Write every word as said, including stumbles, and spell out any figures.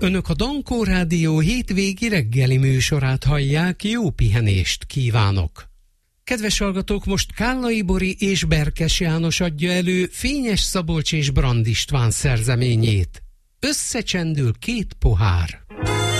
Önök a Dankó Rádió hétvégi reggeli műsorát hallják, jó pihenést kívánok! Kedves hallgatók, most Kállai Bori és Berkes János adja elő Fényes Szabolcs és Brand István szerzeményét. Összecsendül két pohár.